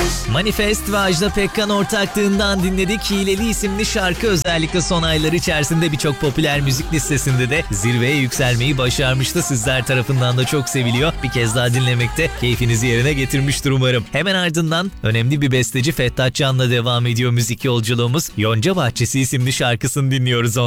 Manifest ve Ajda Pekkan ortaklığından dinledik. Hileli isimli şarkı özellikle son aylar içerisinde birçok popüler müzik listesinde de zirveye yükselmeyi başarmıştı. Sizler tarafından da çok seviliyor. Bir kez daha dinlemekte keyfinizi yerine getirmiştir umarım. Hemen ardından önemli bir besteci Fettah Can'la devam ediyor müzik yolculuğumuz. Yonca Bahçesi isimli şarkısını dinliyoruz